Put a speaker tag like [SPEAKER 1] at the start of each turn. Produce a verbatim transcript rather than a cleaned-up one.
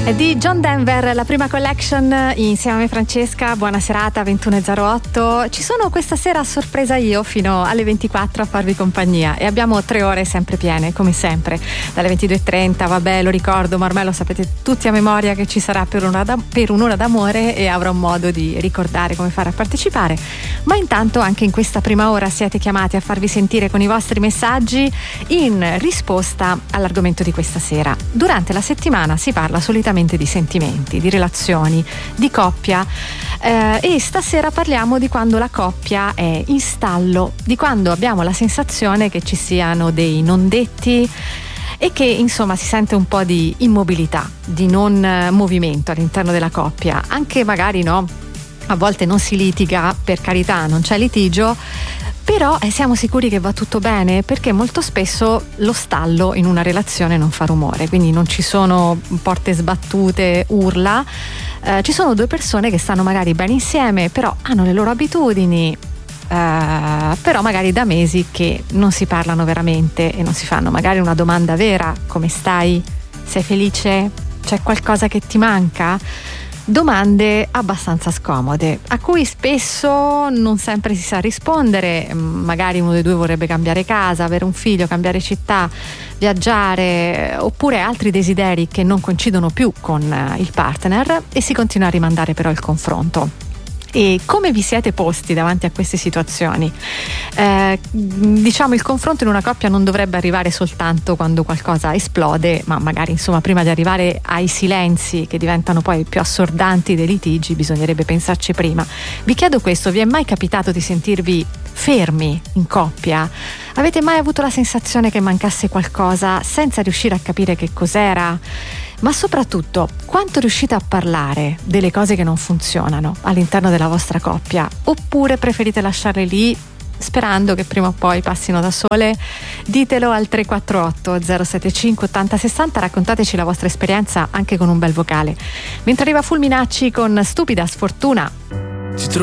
[SPEAKER 1] Di John Denver, la prima collection insieme a me Francesca. Buona serata, ventuno e zero otto. Ci sono questa sera a sorpresa io fino alle ventiquattro a farvi compagnia e abbiamo tre ore sempre piene, come sempre. Dalle ventidue e trenta, vabbè, lo ricordo, ma ormai lo sapete tutti a memoria che ci sarà per un'ora, da, per un'ora d'amore e avrò modo di ricordare come fare a partecipare. Ma intanto anche in questa prima ora siete chiamati a farvi sentire con i vostri messaggi in risposta all'argomento di questa sera. Durante la settimana si parla solitamente di sentimenti, di relazioni, di coppia eh, e stasera parliamo di quando la coppia è in stallo, di quando abbiamo la sensazione che ci siano dei non detti e che insomma si sente un po' di immobilità, di non eh, movimento all'interno della coppia, anche magari no, a volte non si litiga, per carità, non c'è litigio, però eh, siamo sicuri che va tutto bene, perché molto spesso lo stallo in una relazione non fa rumore, quindi non ci sono porte sbattute, urla, eh, ci sono due persone che stanno magari bene insieme, però hanno le loro abitudini, eh, però magari da mesi che non si parlano veramente e non si fanno magari una domanda vera: come stai? Sei felice? C'è qualcosa che ti manca? Domande abbastanza scomode, a cui spesso non sempre si sa rispondere. Magari uno dei due vorrebbe cambiare casa, avere un figlio, cambiare città, viaggiare, oppure altri desideri che non coincidono più con il partner, e si continua a rimandare però il confronto. E come vi siete posti davanti a queste situazioni? Eh, diciamo, il confronto in una coppia non dovrebbe arrivare soltanto quando qualcosa esplode, ma magari insomma prima di arrivare ai silenzi che diventano poi più assordanti dei litigi bisognerebbe pensarci prima. Vi chiedo questo: vi è mai capitato di sentirvi fermi in coppia? Avete mai avuto la sensazione che mancasse qualcosa senza riuscire a capire che cos'era? Ma soprattutto, quanto riuscite a parlare delle cose che non funzionano all'interno della vostra coppia? Oppure preferite lasciarle lì sperando che prima o poi passino da sole? Ditelo al tre quattro otto zero sette cinque otto zero sei zero, raccontateci la vostra esperienza anche con un bel vocale. Mentre arriva Fulminacci con Stupida Sfortuna.
[SPEAKER 2] Ti